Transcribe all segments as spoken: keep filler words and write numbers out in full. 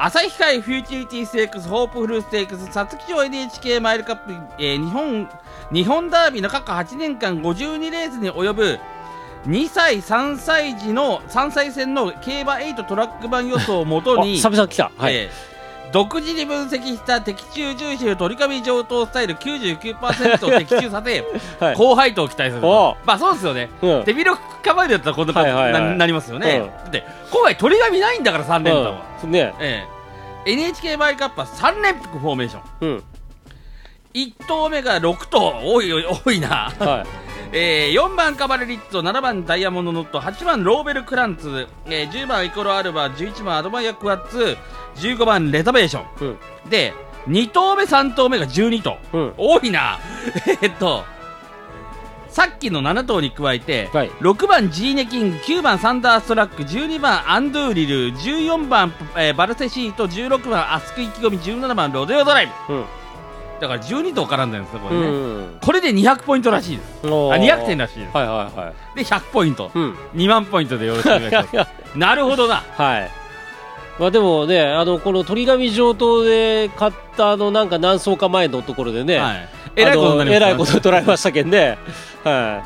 旭海フューチュリティステークス、ホープフルステークス、皐月賞 エヌエイチケー マイルカップ、えー、日本日本ダービーの過去はちねんかんごじゅうにレースに及ぶにさいさんさい時のさんさい戦の競馬はちトラック版予想をもとに久々来た、はい、 えー、独自に分析した的中重視の取り紙上等スタイル きゅうじゅうきゅうパーセント を的中させ、はい、高配当を期待すると。まあそうですよね、うん、手広く構えるやったらこんな感じに、はいはい、な, なりますよね、うん、だって今回取り紙ないんだからさん連単は、うんねえー、エヌエイチケー マイルカップはさん連複フォーメーション、うん、いち頭目がろく頭、多い多いな、はいえー、よんばんカバレリッツォ、ななばんダイヤモンドノット、はちばんローベルクランツ、えー、じゅうばんイコロアルバ、じゅういちばんアドマイアクワッツ、じゅうごばんレザベーション、うん、でに頭目さん頭目がじゅうに頭、うん、多いなえっとさっきのなな頭に加えて、はい、ろくばんジーネキング、きゅうばんサンダーストラック、じゅうにばんアンドゥーリル、じゅうよんばん、えー、バルセシート、じゅうろくばんアスク意気込み、じゅうななばんロデオドライブ、うん、だからじゅうに頭絡んでるんですねこれね、うん、これでにひゃくポイントらしいです。あにひゃくてんらしいです、はいはいはい、でひゃくポイント、うん、にまんポイントでよろしくお願いしますなるほどな、はい、 まあ、でもね、あのこの鳥紙上等で買ったあのなんか何層か前のところでね、はい、えらいことになりましたね、えらいこと捉えましたけんねはい、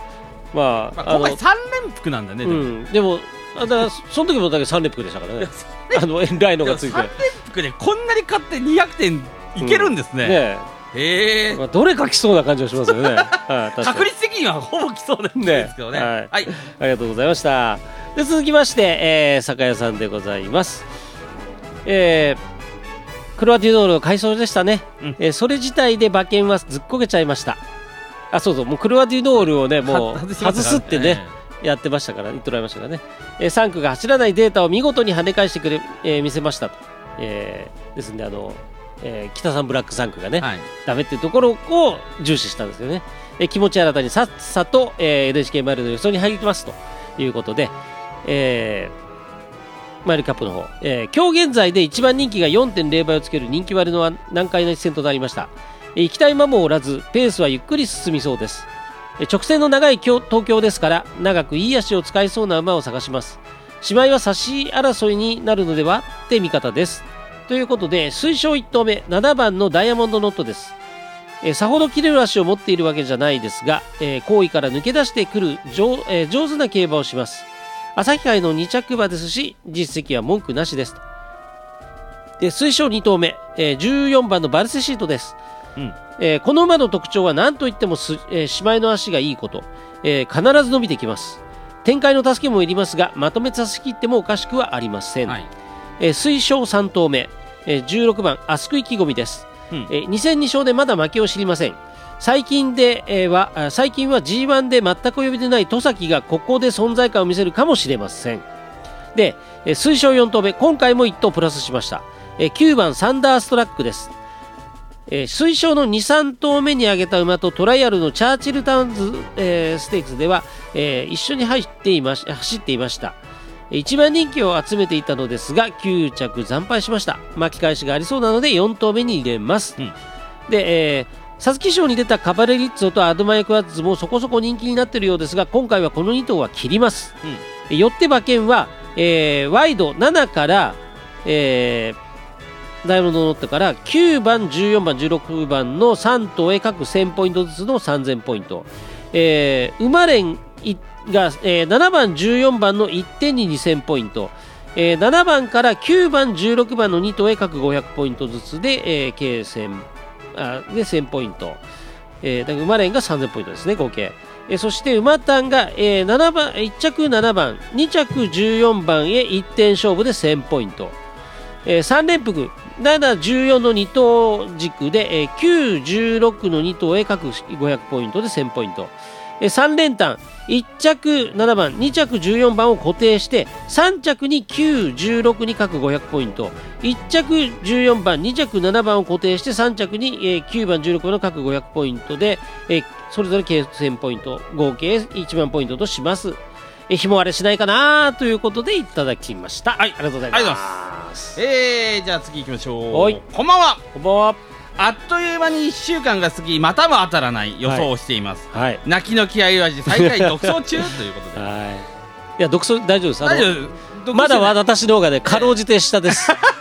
まあ、 まあ、今回さん連複なんだね、 でも、うん、でもだからその時もだけさん連複でしたからねあのえらいのがついてさん連複でこんなに買ってにひゃくてんいけるんですね、うん、ねえーまあ、どれか来そうな感じがしますよね、はい、 確率的にはほぼ来そうなんですけどね、 ね、はいはい、ありがとうございました。で続きまして、えー、酒屋さんでございます。えー、クロアティドールの改装でしたね、うん、えー、それ自体で馬券はずっこけちゃいました。あ、そうそう、もうクロアティドールをねもう外すってね、やってましたから、言っておられましたからね、えー、さん区が走らないデータを見事に跳ね返してくれ、えー、見せましたと、えー、ですんであのえー、北さんブラックさん区がね、はい、ダメっていうところを重視したんですよね。えー、気持ち新たにさっさと、えー、エヌエイチケー マイルの予想に入りますということで、えー、マイルカップの方、えー、今日現在で一番人気が よんてんゼロ 倍をつける人気割の難解な一戦となりました。えー、行きたい馬もおらずペースはゆっくり進みそうです。えー、直線の長い東京ですから長くいい足を使いそうな馬を探します。しまいは差し争いになるのではって見方ですということで、推奨いち頭目ななばんのダイヤモンドノットです。えー、さほど切れる足を持っているわけじゃないですが、えー、後位から抜け出してくる 上,、えー、上手な競馬をします。旭海のに着馬ですし実績は文句なしですと。で推奨に頭目、えー、じゅうよんばんのバルセシートです。うん、えー、この馬の特徴は何といってもす、えー、しまいの足がいいこと、えー、必ず伸びてきます。展開の助けもいりますがまとめさせきってもおかしくはありません。はい、えー、推奨さん頭目、えー、じゅうろくばんアスク意気込みです。うん、えー、に戦に勝でまだ負けを知りません。最近で、えー、は最近は ジーワン で全く及びでない戸崎がここで存在感を見せるかもしれません。で、えー、推奨よん頭目、今回もいち頭プラスしました。えー、きゅうばんサンダーストラックです。えー、推奨のに、さん頭目に挙げた馬とトライアルのチャーチルタウンズ、えー、ステークスでは、えー、一緒に入っていまし走っていました。一番人気を集めていたのですがきゅう着惨敗しました。巻き返しがありそうなのでよん頭目に入れます。うん、で、えー、皐月賞に出たカバレリッツォとアドマイクワッツもそこそこ人気になっているようですが今回はこのに頭は切ります。うん、よって馬券は、えー、ワイドななから、えー、ダイヤモンドノットからきゅうばんじゅうよんばんじゅうろくばんのさん頭へ各せんポイントずつのさんぜんポイント、えー、馬連が、えー、ななばんじゅうよんばんのいってんににせんポイント、えー、ななばんからきゅうばんじゅうろくばんのに頭へ各ごひゃくポイントずつで、えー、計せんあでせんポイント、えー、だから馬連がさんぜんポイントですね合計、えー、そして馬単が、えー、ななばんいち着ななばんに着じゅうよんばんへいってん勝負でせんポイント、えー、さん連複なな、じゅうよんのに頭軸で、えー、きゅう、じゅうろくのに頭へ各ごひゃくポイントでせんポイント、えー、さん連単いち着ななばんに着じゅうよんばんを固定してさん着にきゅう、じゅうろくに各ごひゃくポイント、いち着じゅうよんばんに着ななばんを固定してさん着に、えー、きゅうばんじゅうろくばんの各ごひゃくポイントで、えー、それぞれ計せんポイント合計いちまんポイントとします。えー、ひも割れしないかなということでいただきました。はい、ありがとうございます。ありがとうございます。えー、じゃあ次行きましょう。はい、こんばんは。 こんばんは。 あっという間にいっしゅうかんが過ぎまたも当たらない予想をしています。はいはい、泣きの気合い味最下位独走中ということで。はい、 いや独走大丈夫です。大丈夫。まだ私の方がねかろうじて下です。